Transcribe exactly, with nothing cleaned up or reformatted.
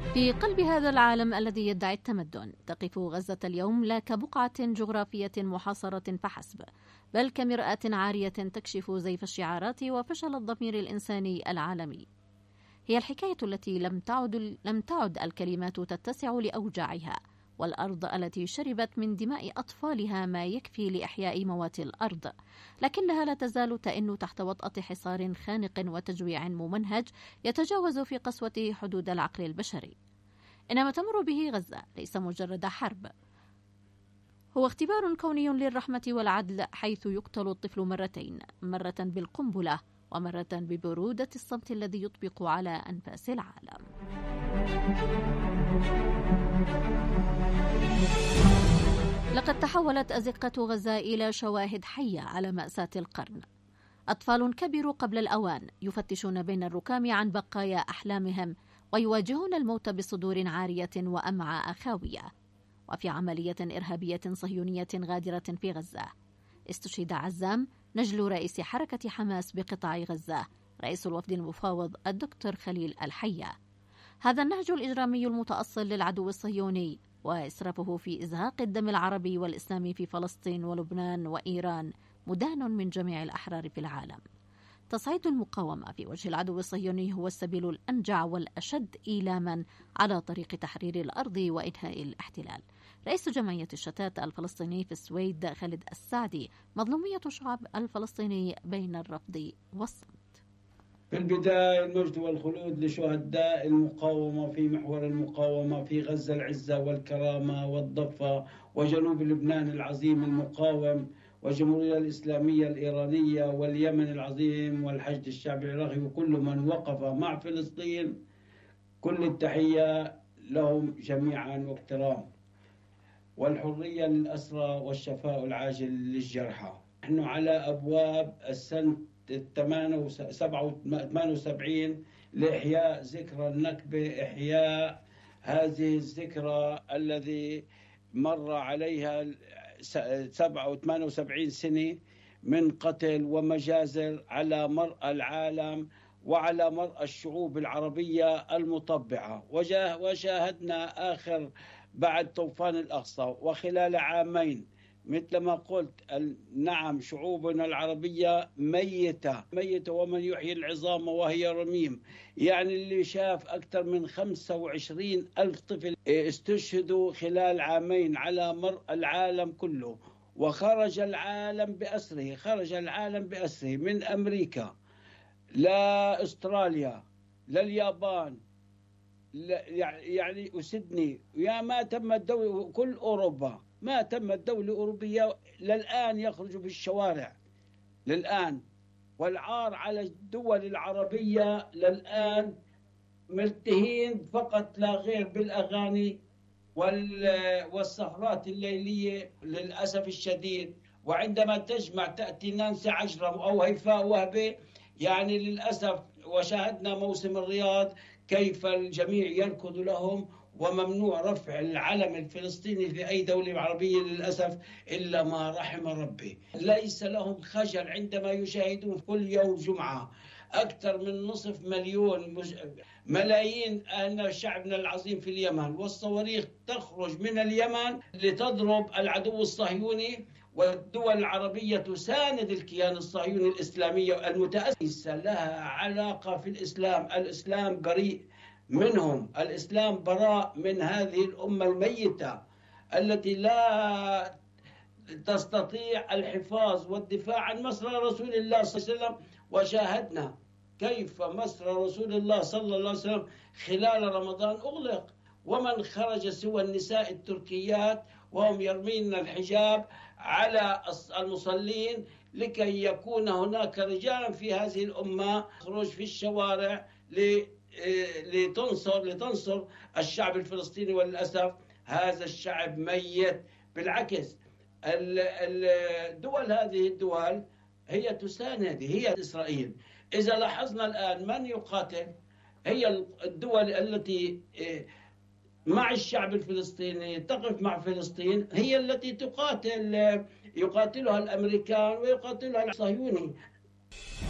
في قلب هذا العالم الذي يدعي التمدن، تقف غزة اليوم لا كبقعة جغرافية محاصرة فحسب، بل كمرآة عارية تكشف زيف الشعارات وفشل الضمير الإنساني العالمي. هي الحكاية التي لم تعد لم تعد الكلمات تتسع لأوجاعها، والأرض التي شربت من دماء أطفالها ما يكفي لإحياء موات الأرض، لكنها لا تزال تئن تحت وطأة حصار خانق وتجويع ممنهج يتجاوز في قسوته حدود العقل البشري. إن ما تمر به غزة ليس مجرد حرب، هو اختبار كوني للرحمة والعدل، حيث يقتل الطفل مرتين، مرة بالقنبلة ومرة ببرودة الصمت الذي يطبق على أنفاس العالم. لقد تحولت أزقة غزة إلى شواهد حية على مأساة القرن. أطفال كبروا قبل الأوان يفتشون بين الركام عن بقايا أحلامهم، ويواجهون الموت بصدور عارية وأمعاء خاوية. وفي عملية إرهابية صهيونية غادرة في غزة استشهد عزام، نجل رئيس حركة حماس بقطاع غزة، رئيس الوفد المفاوض الدكتور خليل الحية. هذا النهج الإجرامي المتأصل للعدو الصهيوني وإسرافه في إزهاق الدم العربي والإسلامي في فلسطين ولبنان وإيران مدان من جميع الأحرار في العالم. تصعيد المقاومة في وجه العدو الصهيوني هو السبيل الأنجع والأشد إيلاما على طريق تحرير الأرض وإنهاء الاحتلال. رئيس جمعية الشتات الفلسطيني في السويد خالد السعدي: مظلومية الشعب الفلسطيني بين الرفض والصمت. في البداية المجد والخلود لشهداء المقاومة في محور المقاومة في غزة العزة والكرامة والضفة وجنوب لبنان العظيم المقاوم والجمهورية الإسلامية الإيرانية واليمن العظيم والحشد الشعبي العراقي وكل من وقف مع فلسطين. كل التحية لهم جميعا واحترام، والحرية للأسرى والشفاء العاجل للجرحى. نحن على أبواب السنة ثمانية وسبعين لإحياء ذكرى النكبة، إحياء هذه الذكرى الذي مر عليها سبعة وثمانية وسبعين سنة من قتل ومجازر على مرأى العالم وعلى مرأى الشعوب العربية المطبعة. وشاهدنا آخر بعد طوفان الأقصى وخلال عامين مثل ما قلت، نعم شعوبنا العربية ميتة ميتة ومن يحيي العظام وهي رميم. يعني اللي شاف أكثر من خمسة وعشرين ألف طفل استشهدوا خلال عامين على مرأى العالم كله. وخرج العالم بأسره خرج العالم بأسره من أمريكا لأستراليا لليابان يعني وسيدني، يا ما تم الدولة كل أوروبا، ما تم الدولة الأوروبية للآن يخرجوا في الشوارع للآن. والعار على الدول العربية للآن ملتهين فقط لا غير بالأغاني والسهرات الليلية للأسف الشديد. وعندما تجمع تأتي نانسي عجرم أو هيفاء وهبي يعني للأسف. وشاهدنا موسم الرياض كيف الجميع يركض لهم، وممنوع رفع العلم الفلسطيني في أي دولة عربية للأسف إلا ما رحم ربي. ليس لهم خجل عندما يشاهدون كل يوم جمعة أكثر من نصف مليون مج... ملايين أن شعبنا العظيم في اليمن، والصواريخ تخرج من اليمن لتضرب العدو الصهيوني، والدول العربية تساند الكيان الصهيوني الإسلامي المتأسس. لها علاقة في الإسلام، الإسلام بريء منهم، الإسلام براء من هذه الأمة الميتة التي لا تستطيع الحفاظ والدفاع عن مصر رسول الله صلى الله عليه وسلم. وشاهدنا كيف مصر رسول الله صلى الله عليه وسلم خلال رمضان أغلق، ومن خرج سوى النساء التركيات وهم يرمين الحجاب على المصلين لكي يكون هناك رجال في هذه الأمة خروج في الشوارع لتنصر لتنصر الشعب الفلسطيني. وللأسف هذا الشعب ميت. بالعكس الدول هذه الدول هي تساند، هي إسرائيل. إذا لاحظنا الآن من يقاتل هي الدول التي مع الشعب الفلسطيني تقف مع فلسطين، هي التي تقاتل، يقاتلها الأمريكان ويقاتلها الصهيوني.